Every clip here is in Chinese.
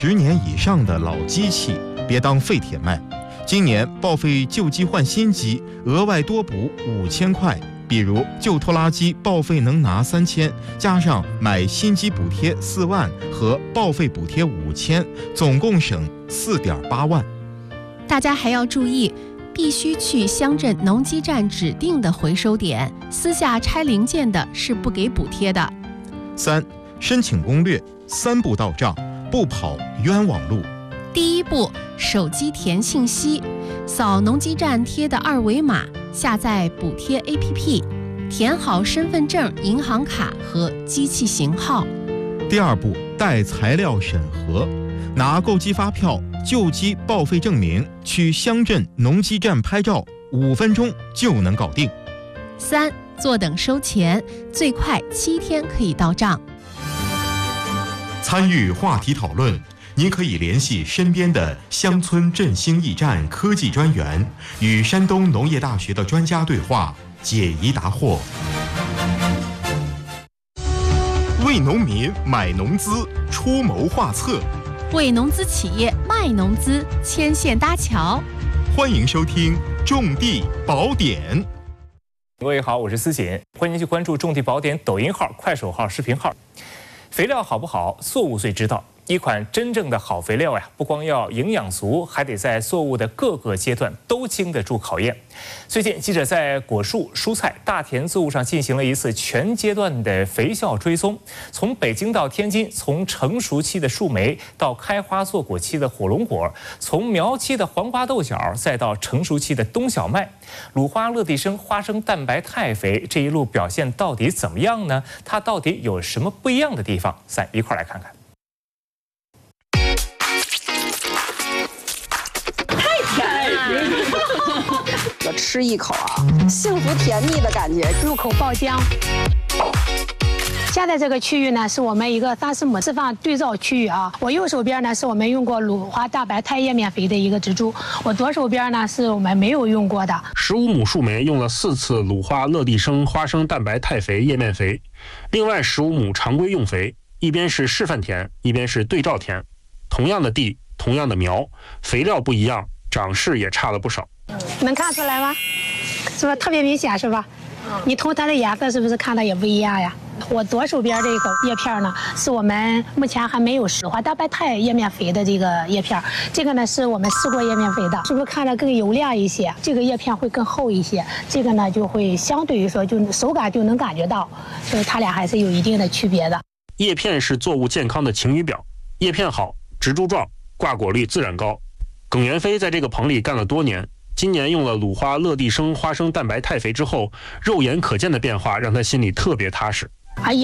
10年以上的老机器，别当废铁卖。今年报废旧机换新机，额外多补5000块。比如旧拖拉机报废能拿3000，加上买新机补贴4万和报废补贴5000，总共省4.8万。 大家还要注意，必须去乡镇农机站指定的回收点，私下拆零件的是不给补贴的。 3、申请攻略，3步到账，不跑冤枉路。 第一步，手机填信息，扫农机站贴的2维码，下载补贴 APP， 填好身份证、银行卡和机器型号。 第二步，带材料审核，拿购机发票、旧机报废证明，去乡镇农机站拍照，5分钟就能搞定。 3、坐等收钱，最快7天可以到账。 参与话题讨论，您可以联系身边的乡村振兴驿站科技专员，与山东农业大学的专家对话，解疑答惑。为农民买农资，出谋划策； 为农资企业卖农资，牵线搭桥。 欢迎收听《种地宝典》。 各位好，我是思锦，欢迎您去关注《种地宝典》抖音号、快手号、视频号。肥料好不好，作物最知道。一款真正的好肥料呀，不光要营养足，还得在作物的各个阶段都经得住考验。最近，记者在果树、蔬菜、大田作物上进行了一次全阶段的肥效追踪，从北京到天津，从成熟期的树莓到开花坐果期的火龙果，从苗期的黄瓜豆角，再到成熟期的冬小麦，鲁花乐地生花生蛋白肽肥这一路表现到底怎么样呢？它到底有什么不一样的地方？咱一块来看看。 我吃一口啊，幸福甜蜜的感觉， 入口爆浆。现在这个区域呢，是我们一个30亩示范对照区域啊。我右手边呢，是我们用过鲁花大白肽叶面肥的一个植株；我左手边呢，是我们没有用过的。 15亩树莓用了4次鲁花乐地生花生蛋白肽肥叶面肥，另外15亩常规用肥，一边是示范田，一边是对照田，同样的地，同样的苗，肥料不一样，长势也差了不少。 能看出来吗？是不是特别明显？是吧？你从它的颜色是不是看的也不一样呀？我左手边这个叶片呢，是我们目前还没有鲁花大白肽叶面肥的这个叶片，这个呢是我们试过叶面肥的，是不是看着更油亮一些？这个叶片会更厚一些，这个呢就会相对于说就手感就能感觉到，所以它俩还是有一定的区别的。 叶片是作物健康的晴雨表，叶片好，植株壮，挂果率自然高。耿元飞在这个棚里干了多年。今年用了鲁花乐地生花生蛋白肽肥之后，肉眼可见的变化让他心里特别踏实。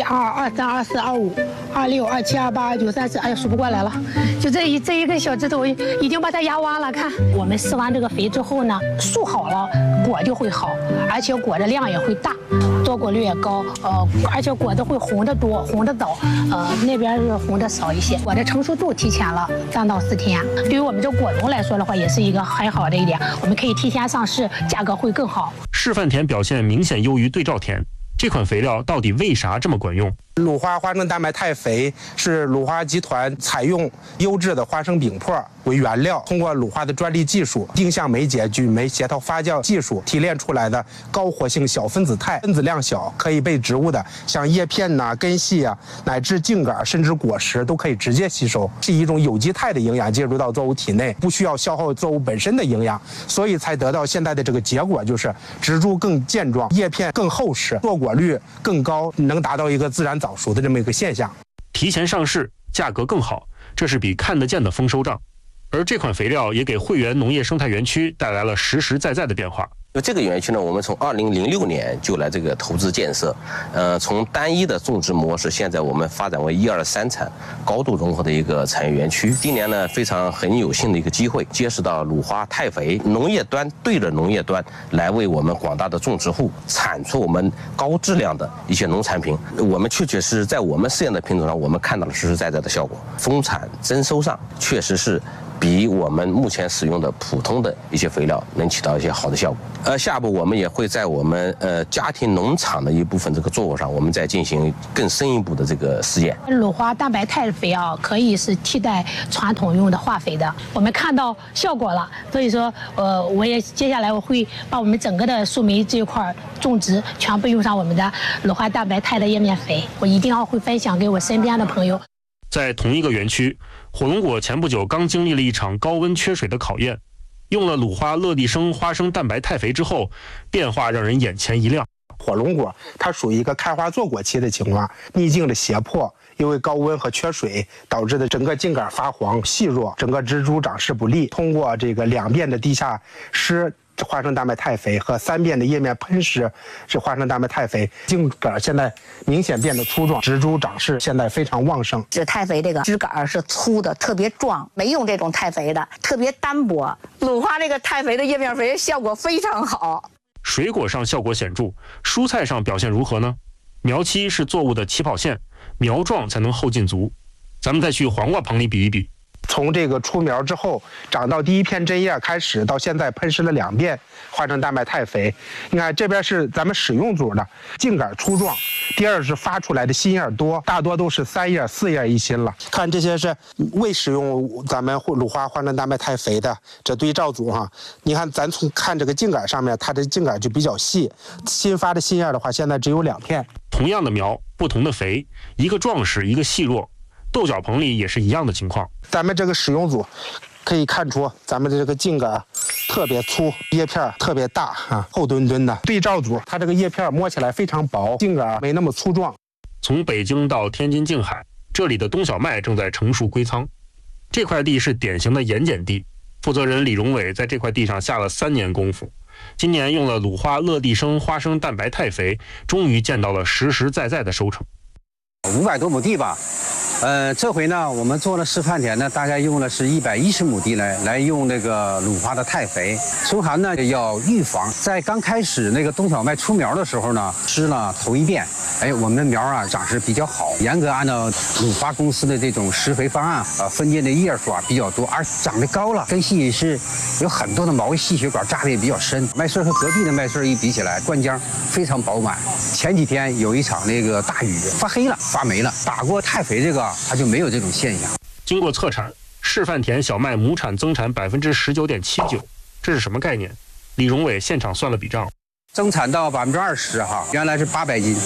1、2、23、24、25、26、27、28、29、30，哎呀，数不过来了。就这一根小指头已经把它压弯了。看，我们施完这个肥之后呢，树好了，果就会好，而且果的量也会大，多果率也高。而且果子会红的多，红的早。那边是红的少一些。果的成熟度提前了3到4天。对于我们这果农来说的话，也是一个很好的一点，我们可以提前上市，价格会更好。 示范田表现明显优于对照田。这款肥料到底为啥这么管用？ 鲁花花生蛋白肽肥是鲁花集团采用优质的花生饼粕为原料，通过鲁花的专利技术定向酶解、菌酶协调发酵技术提炼出来的高活性小分子肽，分子量小，可以被植物的像叶片呐、根系啊，乃至茎秆甚至果实都可以直接吸收，是一种有机态的营养进入到作物体内，不需要消耗作物本身的营养，所以才得到现在的这个结果，就是植株更健壮，叶片更厚实，坐果率更高，能达到一个自然早熟的这么一个现象。 提前上市，价格更好，这是笔看得见的丰收账。而这款肥料也给汇源农业生态园区带来了实实在在的变化。 这个园区呢，我们从2006年就来这个投资建设，从单一的种植模式，现在我们发展为1、2、3产高度融合的一个产业园区。今年呢，很有幸的一个机会，结识到鲁花肽肥，农业端对着农业端来为我们广大的种植户产出我们高质量的一些农产品。我们确确实实在我们试验的品种上，我们看到了实实在在的效果，丰产增收上确实是比我们目前使用的普通的一些肥料能起到一些好的效果。下一步我们也会在我们家庭农场的一部分这个作物上，我们再进行更深一步的这个实验。 鲁花蛋白肽肥啊，可以是替代传统用的化肥的。我们看到效果了，所以说我也接下来我会把我们整个的树莓这一块种植全部用上我们的鲁花蛋白肽的叶面肥，我一定要会分享给我身边的朋友。 在同一个园区，火龙果前不久刚经历了一场高温缺水的考验，用了鲁花乐地生花生蛋白肽肥之后，变化让人眼前一亮。 火龙果它属于一个开花坐果期的情况，逆境的胁迫，因为高温和缺水导致的整个茎秆发黄细弱，整个植株长势不利。通过这个2遍的地下施花生蛋白肽肥和3遍的叶面喷施是花生蛋白肽肥，茎秆现在明显变得粗壮，植株长势现在非常旺盛。 这肽肥这个枝杆是粗的，特别壮，没用这种肽肥的，特别单薄。鲁花这个肽肥的叶面肥效果非常好。 水果上效果显著，蔬菜上表现如何呢？苗期是作物的起跑线，苗壮才能后劲足。咱们再去黄瓜棚里比一比。 从这个出苗之后长到第一片针叶开始，到现在喷施了2遍花生蛋白肽肥。你看这边是咱们使用组的，茎秆粗壮；第二是发出来的新叶多，大多都是3叶4叶一新了。看这些是未使用咱们鲁花花生蛋白肽肥的这对照组哈，你看咱从看这个茎秆上面，它的茎秆就比较细，新发的新叶的话，现在只有2片。 同样的苗，不同的肥，一个壮实，一个细弱。豆角棚里也是一样的情况。 咱们这个使用组可以看出，咱们的这个茎秆特别粗，叶片特别大啊，厚墩墩的。对照组它这个叶片摸起来非常薄，茎秆没那么粗壮。 从北京到天津静海，这里的冬小麦正在成熟归仓。这块地是典型的盐碱地，负责人李荣伟在这块地上下了3年功夫。今年用了鲁花乐地生花生蛋白肽肥，终于见到了实实在在的收成。 500多亩地吧。这回呢，我们做了示范田呢，大概用了是110亩地来用那个鲁花的肽肥。春寒呢要预防，在刚开始那个冬小麦出苗的时候呢，施了头1遍，我们的苗啊长势比较好，严格按照鲁花公司的这种施肥方案，分界的叶数啊比较多，而长得高了，根系是有很多的毛细血管扎得也比较深。麦穗和隔壁的麦穗一比起来，灌浆非常饱满。前几天有一场那个大雨，发黑了，发霉了，打过肽肥这个。它就没有这种现象。 经过测产，示范田小麦亩产增产19.79%，这是什么概念？李荣伟现场算了笔账， 增产到20%哈，原来是800斤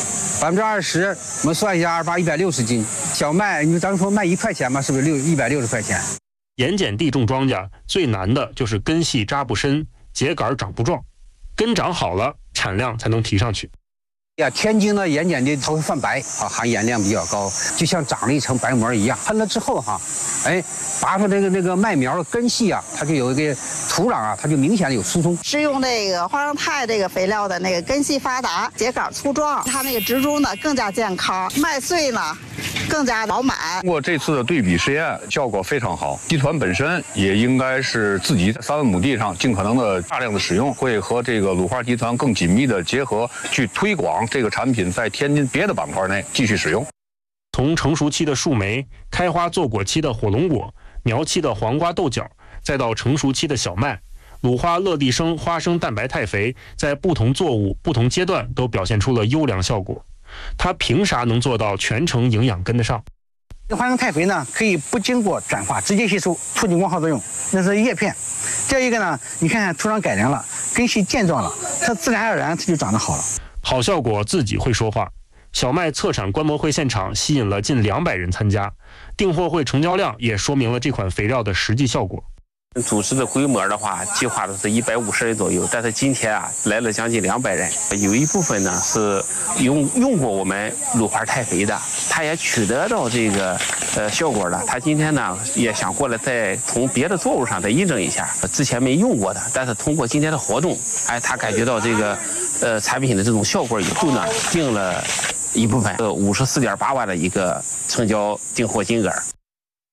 ，20%我们算一下160斤。小麦，你咱们说卖1块钱嘛，是不是160块钱？ 盐碱地种庄稼最难的就是根系扎不深，秸秆长不壮，根长好了，产量才能提上去。 天津的盐碱地它会泛白啊，含盐量比较高，就像长了一层白膜一样。喷了之后哈，拔出那个麦苗的根系啊，它就有一个土壤啊，它就明显的有疏松。 是用这个花生肽这个肥料的那个根系发达，秸秆粗壮，它那个植株呢更加健康，麦穗呢更加饱满。 通过这次的对比实验，效果非常好。集团本身也应该是自己在3万亩地上尽可能的大量的使用，会和这个鲁花集团更紧密的结合，去推广这个产品在天津别的板块内继续使用。 从成熟期的树莓、开花坐果期的火龙果、苗期的黄瓜豆角，再到成熟期的小麦，鲁花乐地生花生蛋白肽肥在不同作物、不同阶段都表现出了优良效果。它凭啥能做到全程营养跟得上？ 花生肽肥呢，可以不经过转化，直接吸收，促进光合作用，那是叶片。这一个呢，你看看土壤改良了，根系健壮了，它自然而然它就长得好了。 好效果自己会说话。小麦测产观摩会现场吸引了近200人参加，订货会成交量也说明了这款肥料的实际效果。 组织的规模的话，计划的是150人左右，但是今天啊来了将近200人，有一部分呢是用过我们鲁花肽肥的，他也取得到这个效果了。他今天呢也想过来再从别的作物上再印证一下，之前没用过的，但是通过今天的活动，他感觉到这个产品的这种效果以后呢，订了一部分54.8万的一个成交订货金额。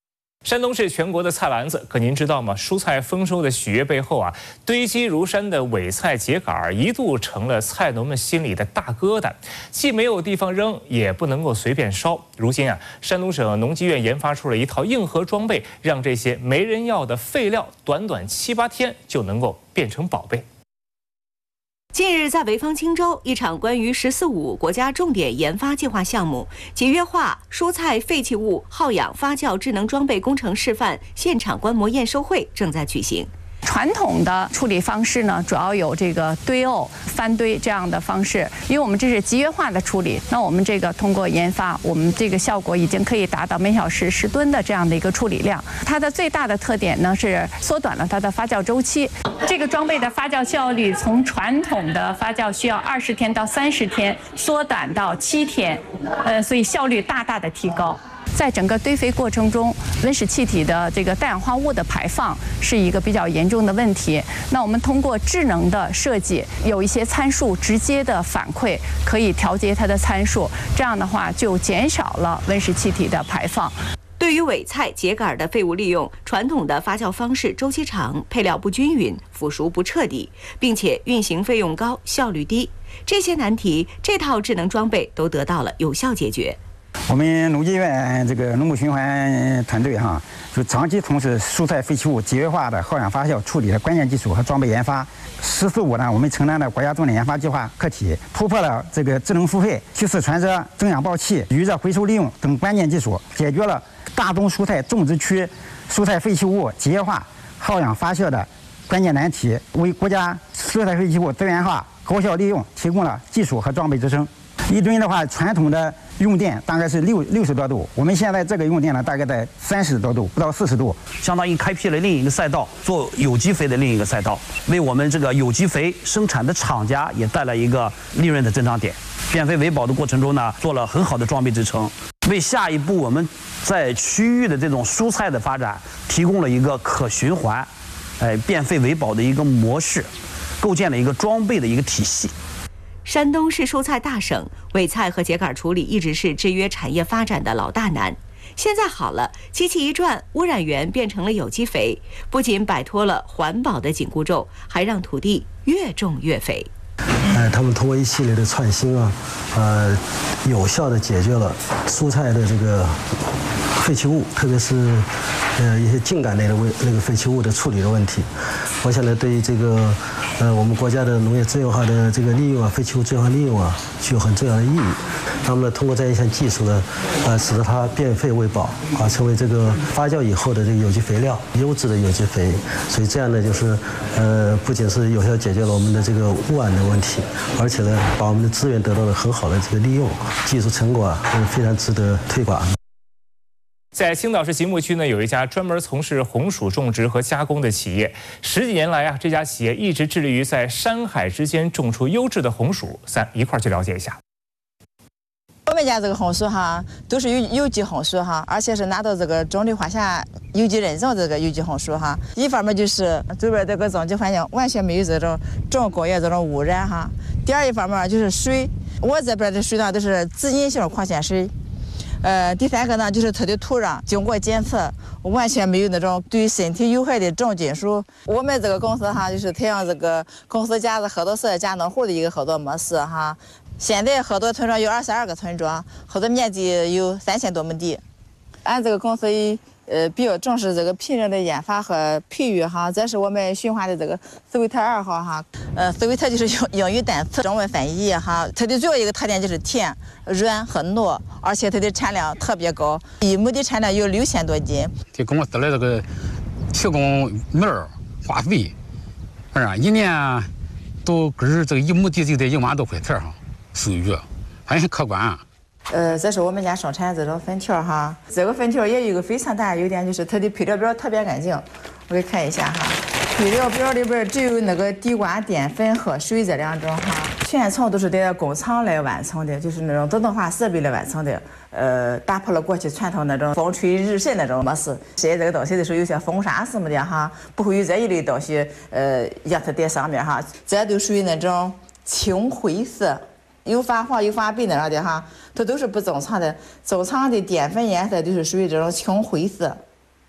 山东是全国的菜篮子，可您知道吗？蔬菜丰收的喜悦背后啊，堆积如山的委菜秸秆一度成了菜农们心里的大疙瘩，既没有地方扔，也不能够随便烧。如今啊，山东省农技院研发出了一套硬核装备，让这些没人要的废料，短短7、8天就能够变成宝贝。 近日，在潍坊青州，一场关于“十四五”国家重点研发计划项目节约化蔬菜废弃物耗氧发酵智能装备工程示范现场观摩验收会正在举行。 传统的处理方式呢，主要有这个堆沤、翻堆这样的方式，因为我们这是集约化的处理。那我们这个通过研发，我们这个效果已经可以达到每小时10吨的这样的一个处理量。它的最大的特点呢是缩短了它的发酵周期。这个装备的发酵效率从传统的发酵需要20天到30天，缩短到7天，所以效率大大的提高。在整个堆肥过程中，温室气体的这个氮氧化物的排放是一个比较严重的问题。那我们通过智能的设计，有一些参数直接的反馈，可以调节它的参数，这样的话就减少了温室气体的排放。 对于委菜秸秆的废物利用，传统的发酵方式周期长、配料不均匀、腐熟不彻底，并且运行费用高、效率低，这些难题，这套智能装备都得到了有效解决。 我们农技院这个农牧循环团队就长期从事蔬菜废弃物节约化的耗氧发酵处理的关键技术和装备研发。“14-5”呢，我们承担了国家重点研发计划课题，突破了这个智能付费、稀释传热、增氧爆气、余热回收利用等关键技术，解决了大宗蔬菜种植区蔬菜废弃物节约化、耗氧发酵的关键难题，为国家蔬菜废弃物资源化、高效利用提供了技术和装备支撑。1吨的话，传统的用电大概是60多度，我们现在这个用电呢，大概在30多度，不到40度， 相当于开辟了另一个赛道，做有机肥的另一个赛道，为我们这个有机肥生产的厂家也带来一个利润的增长点。变废为宝的过程中呢，做了很好的装备支撑，为下一步我们在区域的这种蔬菜的发展提供了一个可循环，变废为宝的一个模式，构建了一个装备的一个体系。 山东是蔬菜大省，委菜和秸秆处理一直是制约产业发展的老大难。现在好了，机器一转，污染源变成了有机肥，不仅摆脱了环保的紧箍咒，还让土地越种越肥。 他们通过一系列的创新有效地解决了蔬菜的这个废弃物，特别是一些茎秆类的废弃物的处理的问题。我想呢，对于这个我们国家的农业资源化的这个利用废弃物资源化利用具有很重要的意义。那么呢，通过这样一项技术呢，使得它变废为宝成为这个发酵以后的这个有机肥料，优质的有机肥。所以这样呢，就是不仅是有效解决了我们的这个污染的问题，而且呢，把我们的资源得到了很好的这个利用，技术成果非常值得推广。 在青岛市吉木区呢，有一家专门从事红薯种植和加工的企业。10几年来这家企业一直致力于在山海之间种出优质的红薯。一块去了解一下。 我们家这个红薯都是有机红薯而且是拿到这个中绿华夏有机认证这个有机红薯一方面就是周边这个种植环境完全没有这种重工业这种污染第二一方面就是水，我这边的水呢都是自饮性矿泉水。第三个呢，就是它的土壤经过检测，完全没有那种对身体有害的重金属。我们这个公司就是采用这个公司家的合作社加农户的一个合作模式现在合作村庄有22个村庄，合作面积有3000多亩地。俺这个公司比较重视这个品种的研发和培育这是我们循环的这个斯维特2号斯维特就是英语单词中文翻译它的主要一个特点就是甜、软和糯，而且它的产量特别高，1亩的产量有6000多斤。 给公司的这个提供苗、化肥，一年都根这个1亩地就得1万多块钱收益，还很可观。 这是我们家生产这种粉条这个粉条也有一个非常大的优点，就是它的配料表特别干净。我给看一下配料表里边只有那个地瓜、淀粉和水这2种全程都是在工厂来完成的，就是那种自动化设备来完成的。打破了过去传统那种风吹日晒那种模式。晒这个东西的时候有些风沙什么的不会有这一类东西让它在上面这都属于那种青灰色。有发黄有发白那样的它都是不正常的。正常的淀粉颜色就是属于这种青灰色，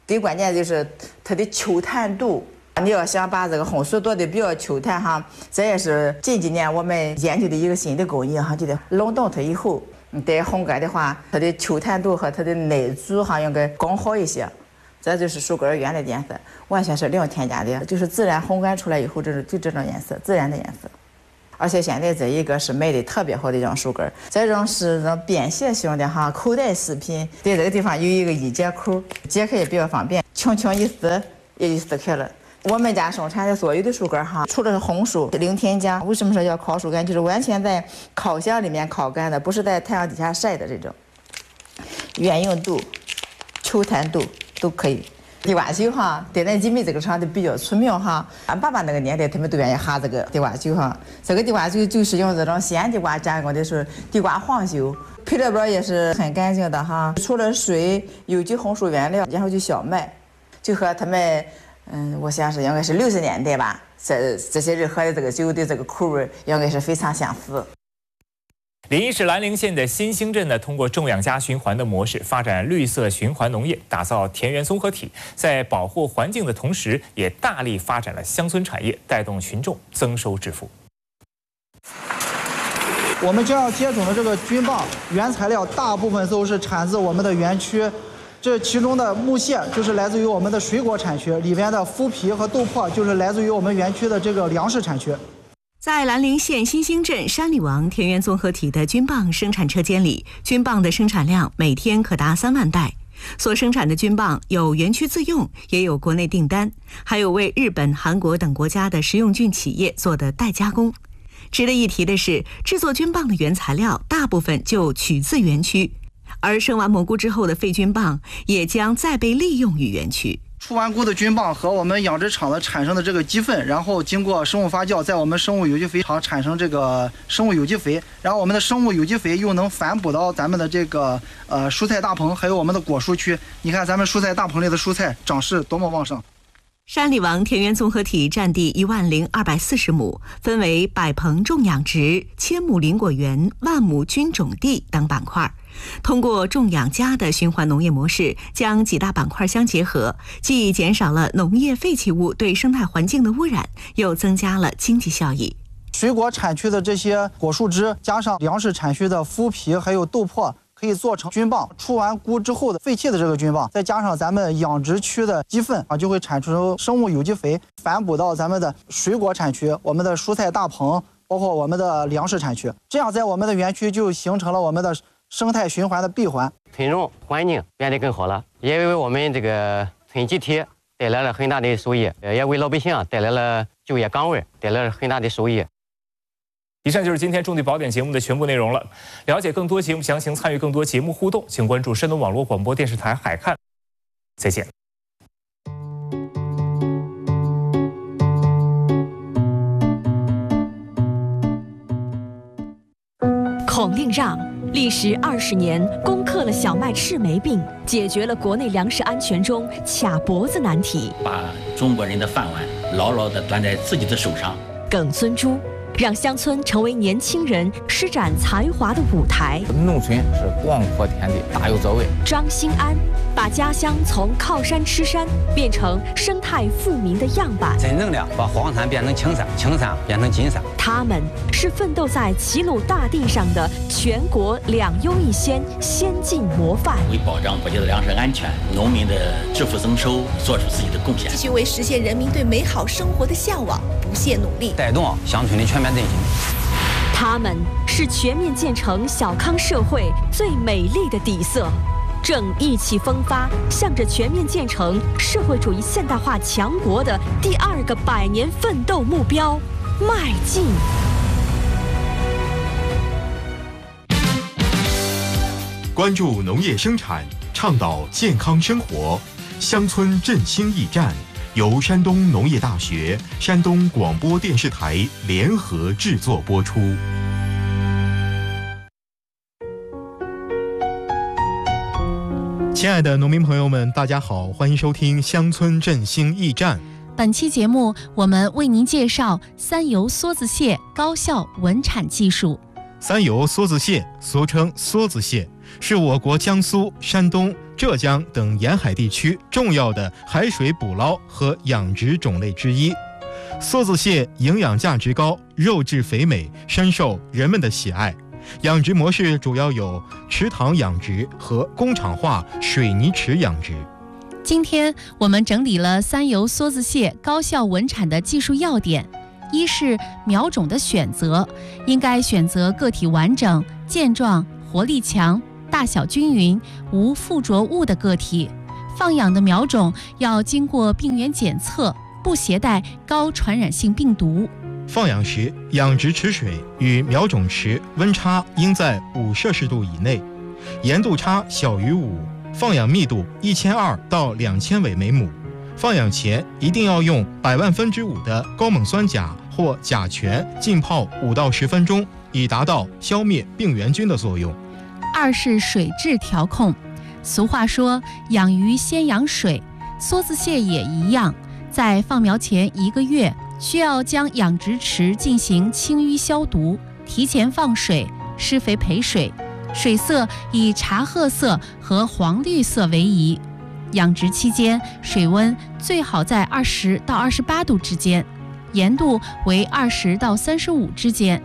最关键就是它的球弹度。你要想把这个红薯做的比较球弹哈，这也是近几年我们研究的一个新的工艺哈，就得冷冻它以后，再烘干的话，它的球弹度和它的耐煮哈应该更好一些。这就是薯干原来的颜色，完全是零添加的，就是自然烘干出来以后，就这种颜色，自然的颜色。而且现在这一个是卖的特别好的一种薯干，这种是那种便携型的哈，口袋饰品，在这个地方有一个一节口，解开也比较方便，轻轻一撕也就撕开了。我们家生产的所有的薯干哈，除了是红薯零添加，为什么说叫烤薯干？就是完全在烤箱里面烤干的，不是在太阳底下晒的这种。软硬度、球弹度都可以。地瓜球哈，在咱集美这个厂都比较出名哈。俺爸爸那个年代，他们都愿意哈这个地瓜球哈。这个地瓜球就是用这种西安地瓜加工的，是地瓜黄球，配料表也是很干净的哈。除了水、有机红薯原料，然后就小麦，就和他们。我想是应该是60年代吧，这些人喝的这个酒的这个口味应该是非常相似。 临沂市兰陵县的新兴镇呢，通过种养加循环的模式发展绿色循环农业，打造田园综合体，在保护环境的同时，也大力发展了乡村产业，带动群众增收致富。 我们将要接种的这个菌棒原材料大部分都是产自我们的园区。这其中的木屑就是来自于我们的水果产区，里边的麸皮和豆粕就是来自于我们园区的这个粮食产区。 在兰陵县新兴镇山里王田园综合体的菌棒生产车间里，菌棒的生产量每天可达3万袋。所生产的菌棒有园区自用，也有国内订单，还有为日本、韩国等国家的食用菌企业做的代加工。值得一提的是，制作菌棒的原材料大部分就取自园区。而生完蘑菇之后的废菌棒也将再被利用于园区。 出完菇的菌棒和我们养殖场的产生的这个鸡粪，然后经过生物发酵，在我们生物有机肥厂产生这个生物有机肥，然后我们的生物有机肥又能反哺到咱们的这个蔬菜大棚，还有我们的果蔬区。你看咱们蔬菜大棚里的蔬菜长势多么旺盛。 山里王田园综合体占地10240亩，分为百棚种养殖、1000亩林果园、1万亩菌种地等板块。通过种养加的循环农业模式，将几大板块相结合，既减少了农业废弃物对生态环境的污染，又增加了经济效益。 水果产区的这些果树枝，加上粮食产区的麸皮还有豆粕，可以做成菌棒。出完菇之后的废弃的这个菌棒，再加上咱们养殖区的鸡粪啊，就会产出生物有机肥，反哺到咱们的水果产区、我们的蔬菜大棚，包括我们的粮食产区。这样在我们的园区就形成了我们的生态循环的闭环， 村容环境变得更好了，也为我们这个村集体带来了很大的收益，也为老百姓带来了就业岗位，带来了很大的收益。 以上就是今天种地宝典节目的全部内容了。了解更多节目详情，参与更多节目互动，请关注山东网络广播电视台海看。再见。 孔令让历时20年攻克了小麦赤霉病，解决了国内粮食安全中卡脖子难题， 把中国人的饭碗牢牢地端在自己的手上。 耿尊珠让乡村成为年轻人施展才华的舞台。 农村是广阔天地，大有作为。 张兴安把家乡从靠山吃山变成生态富民的样板， 真正的把黄山变成青山，青山变成金山。 他们是奋斗在齐鲁大地上的全国2优1先先进模范， 为保障国家的粮食安全、农民的致富增收做出自己的贡献， 继续为实现人民对美好生活的向往不懈努力， 带动乡村的全面振兴。 他们是全面建成小康社会最美丽的底色，正意气风发，向着全面建成社会主义现代化强国的第2个100年奋斗目标迈进。 关注农业生产，倡导健康生活，乡村振兴驿站由山东农业大学、山东广播电视台联合制作播出。亲爱的农民朋友们，大家好，欢迎收听乡村振兴驿站。 本期节目，我们为您介绍3油梭子蟹高效稳产技术。 三油梭子蟹俗称梭子蟹，是我国江苏、山东、浙江等沿海地区重要的海水捕捞和养殖种类之一。梭子蟹营养价值高，肉质肥美，深受人们的喜爱。养殖模式主要有池塘养殖和工厂化水泥池养殖。 今天我们整理了三油梭子蟹高效稳产的技术要点。一是苗种的选择，应该选择个体完整、健壮、活力强、大小均匀、无附着物的个体。放养的苗种要经过病原检测，不携带高传染性病毒。 放养时，养殖池水与苗种池温差应在5摄氏度以内，盐度差小于5，放养密度1200到2000尾每亩。放养前一定要用500,000%的高锰酸钾或甲醛浸泡5到10分钟，以达到消灭病原菌的作用。 二是水质调控。俗话说，养鱼先养水，梭子蟹也一样，在放苗前1个月，需要将养殖池进行清淤消毒，提前放水，施肥培水，水色以茶褐色和黄绿色为宜。养殖期间，水温最好在20到28度之间，盐度为20到35之间，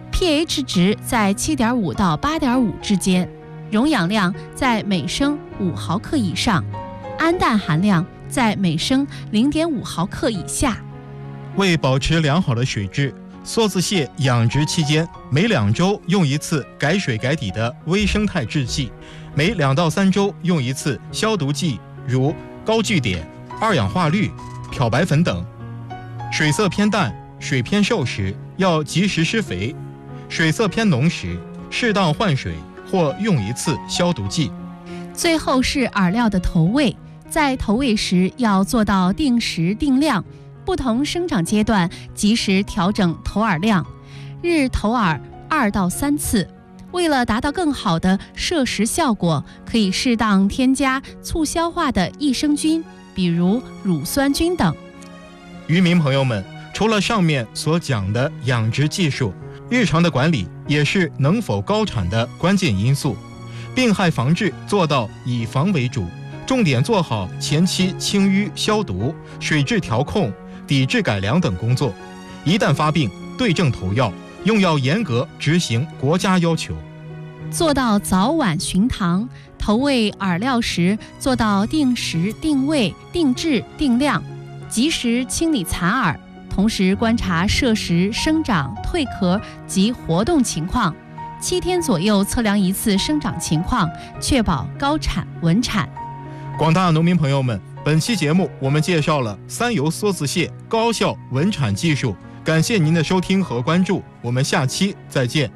pH 值在7.5到8.5之间，溶氧量在每升5毫克以上，氨氮含量在每升0.5毫克以下。 为保持良好的水质，梭子蟹养殖期间每2周用一次改水改底的微生态制剂，每2到3周用一次消毒剂，如高聚碘、2氧化氯、漂白粉等。水色偏淡、水偏瘦时要及时施肥，水色偏浓时适当换水或用一次消毒剂。 最后是饵料的投喂，在投喂时要做到定时定量，不同生长阶段及时调整投饵量，日投饵2到3次。为了达到更好的摄食效果，可以适当添加促消化的益生菌，比如乳酸菌等。 渔民朋友们，除了上面所讲的养殖技术，日常的管理也是能否高产的关键因素。病害防治做到以防为主，重点做好前期清淤消毒、水质调控、底质改良等工作。一旦发病，对症投药，用药严格执行国家要求。 做到早晚巡塘，投喂饵料时做到定时定位、定质定量，及时清理残饵，同时观察摄食、生长、蜕壳及活动情况，7天左右测量一次生长情况，确保高产稳产。 广大农民朋友们，本期节目我们介绍了三油梭子蟹高效稳产技术，感谢您的收听和关注，我们下期再见。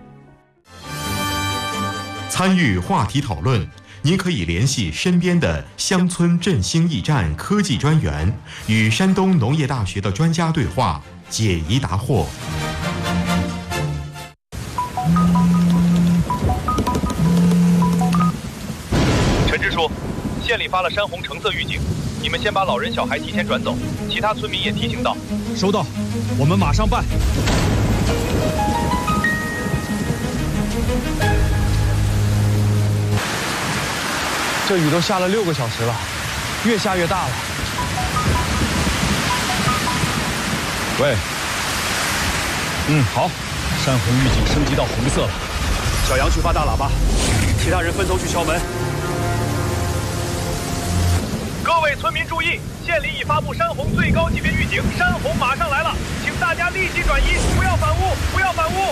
参与话题讨论，您可以联系身边的乡村振兴驿站科技专员，与山东农业大学的专家对话，解疑答惑。 陈支书，县里发了山洪橙色预警，你们先把老人小孩提前转走，其他村民也提醒到。 收到，我们马上办。 这雨都下了6个小时了，越下越大了。 喂，好，山洪预警升级到红色了。 小杨去发大喇叭，其他人分头去敲门。 各位村民注意，县里已发布山洪最高级别预警，山洪马上来了，请大家立即转移，不要反屋，不要反屋。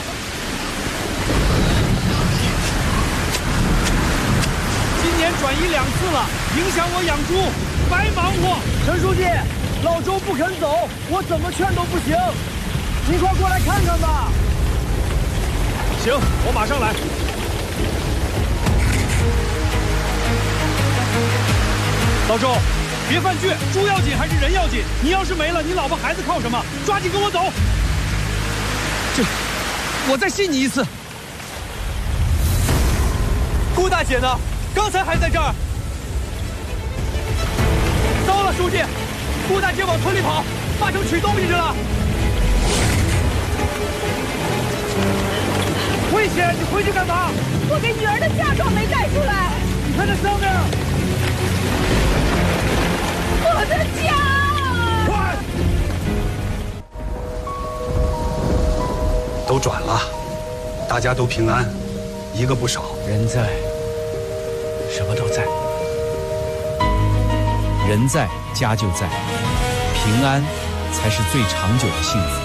今年转移2次了，影响我养猪，白忙活。 陈书记，老周不肯走，我怎么劝都不行，您快过来看看吧。 行，我马上来。老周，别犯倔，猪要紧还是人要紧？你要是没了，你老婆孩子靠什么？抓紧跟我走。我再信你一次。顾大姐呢？刚才还在这儿。糟了，书记，顾大姐往村里跑，八成取东西去了。 危险！你回去干嘛？ 我给女儿的嫁妆没带出来。 你看那上面， 我的家！ 快！ 都转了，大家都平安，一个不少。 人在，什么都在。人在，家就在，平安才是最长久的幸福。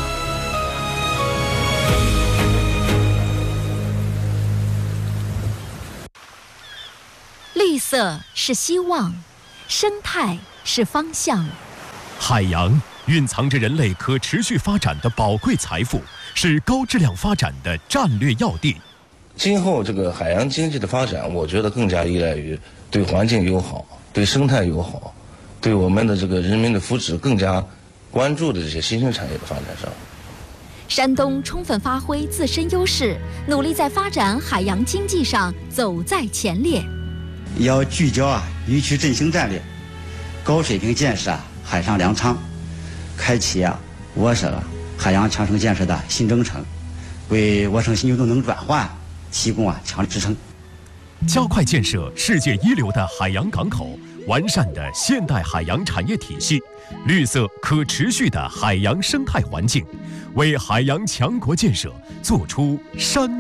绿色是希望，生态是方向。 海洋蕴藏着人类可持续发展的宝贵财富，是高质量发展的战略要地。 今后这个海洋经济的发展，我觉得更加依赖于对环境友好、对生态友好、对我们的这个人民的福祉更加关注的这些新兴产业的发展上。 山东充分发挥自身优势，努力在发展海洋经济上走在前列。 要聚焦渔区振兴战略，高水平建设海上粮仓，开启我省海洋强省建设的新征程，为我省新旧动能转换提供强力支撑。 加快建设世界一流的海洋港口，完善的现代海洋产业体系，绿色可持续的海洋生态环境，为海洋强国建设做出山